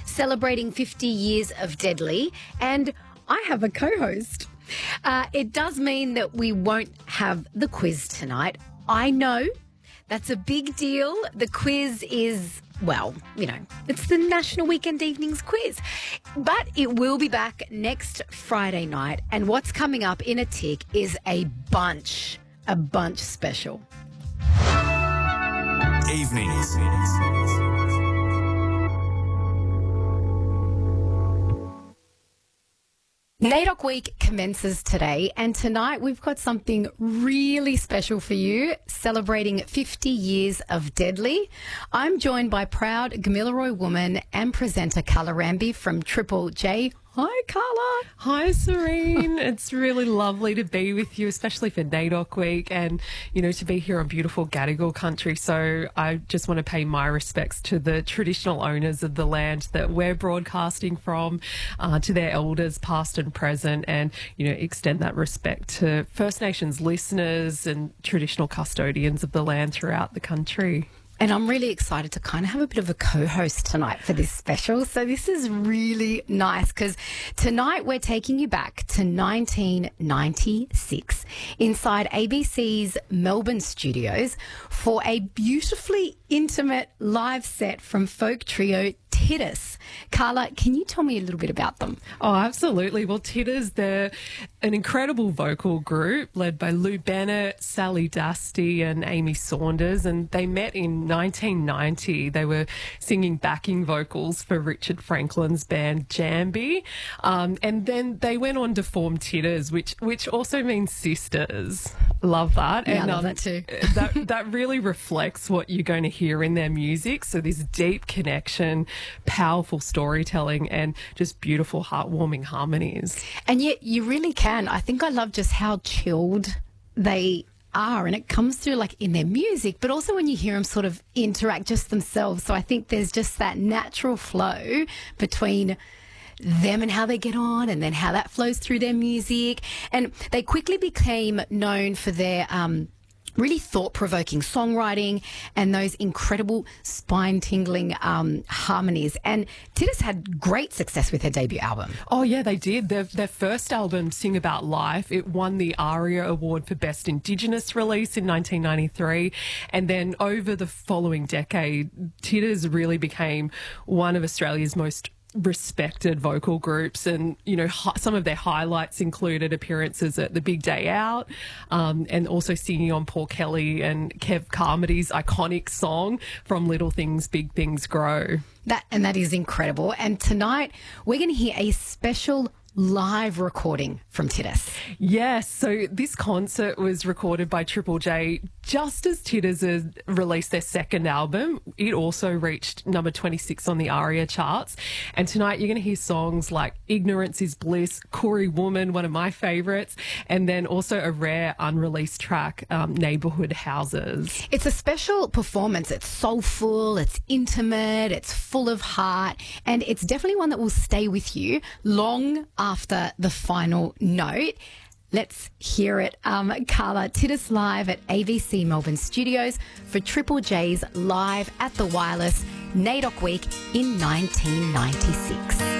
celebrating 50 years of Deadly, and I have a co-host. It does mean that we won't have the quiz tonight. I know that's a big deal. The quiz is, well, it's the National Weekend Evenings quiz. But it will be back next Friday night, and what's coming up in a tick is a bunch special. Evenings. NAIDOC Week commences today, and tonight we've got something really special for you, celebrating 50 years of Deadly. I'm joined by proud Gamilaroi woman and presenter Carla Ramby from Triple J. Hi, Carla. Hi, Serene. It's really lovely to be with you, especially for NAIDOC Week and, to be here on beautiful Gadigal country. So I just want to pay my respects to the traditional owners of the land that we're broadcasting from, to their elders, past and present, and, extend that respect to First Nations listeners and traditional custodians of the land throughout the country. And I'm really excited to kind of have a bit of a co-host tonight for this special. So this is really nice because tonight we're taking you back to 1996 inside ABC's Melbourne studios for a beautifully intimate live set from folk trio Titus. Carla, can you tell me a little bit about them? Oh, absolutely. Well, Titus, they're an incredible vocal group led by Lou Bennett, Sally Dasty and Amy Saunders, and they met in 1990. They were singing backing vocals for Richard Franklin's band Jambi, and then they went on to form Titus, which also means sisters. Love that. Yeah, and, I love that too. that really reflects what you're going to hear in their music. So this deep connection, powerful storytelling, and just beautiful, heartwarming harmonies. And yet you really can. I think I love just how chilled they are, and it comes through like in their music, but also when you hear them sort of interact just themselves. So I think there's just that natural flow between them and how they get on, and then how that flows through their music. And they quickly became known for their really thought-provoking songwriting and those incredible spine-tingling harmonies. And Titus had great success with their debut album. Oh, yeah, they did. Their first album, Sing About Life, it won the ARIA Award for Best Indigenous Release in 1993. And then over the following decade, Titus really became one of Australia's most respected vocal groups, and some of their highlights included appearances at The Big Day Out, and also singing on Paul Kelly and Kev Carmody's iconic song From Little Things Big Things Grow. That is incredible. And tonight we're going to hear a special live recording from Titus. Yes, so this concert was recorded by Triple J just as Titus had released their second album. It also reached number 26 on the ARIA charts. And tonight you're going to hear songs like Ignorance is Bliss, Koori Woman, one of my favourites, and then also a rare unreleased track, Neighbourhood Houses. It's a special performance. It's soulful, it's intimate, it's full of heart, and it's definitely one that will stay with you long after the final note. Let's hear it. Carla, Titus live at AVC Melbourne Studios for Triple J's Live at the Wireless NAIDOC Week in 1996.